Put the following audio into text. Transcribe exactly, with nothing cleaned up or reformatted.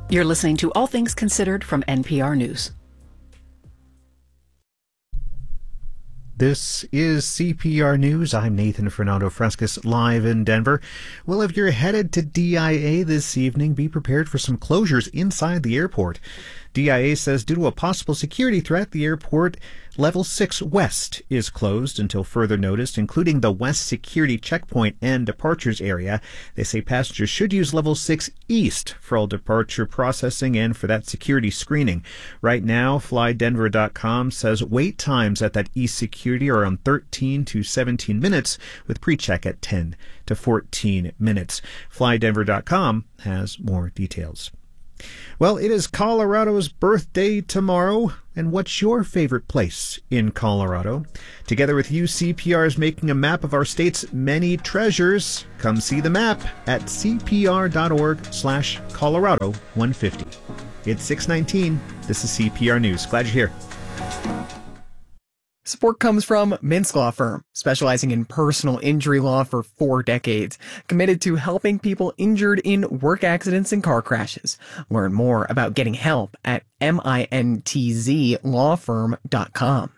You're listening to All Things Considered from N P R News. This is C P R News. I'm Nathan Fernando Frescas, live in Denver. Well, if you're headed to D I A this evening, be prepared for some closures inside the airport. D I A says due to a possible security threat, the airport Level six West is closed until further notice, including the West Security Checkpoint and departures area. They say passengers should use Level six East for all departure processing and for that security screening. Right now, fly denver dot com says wait times at that East Security are on thirteen to seventeen minutes, with pre-check at ten to fourteen minutes. fly denver dot com has more details. Well, it is Colorado's birthday tomorrow, and what's your favorite place in Colorado? Together with you, C P R is making a map of our state's many treasures. Come see the map at c p r dot org slash Colorado one fifty. It's six nineteen. This is C P R News. Glad you're here. Support comes from Mintz Law Firm, specializing in personal injury law for four decades, committed to helping people injured in work accidents and car crashes. Learn more about getting help at mint z law firm dot com.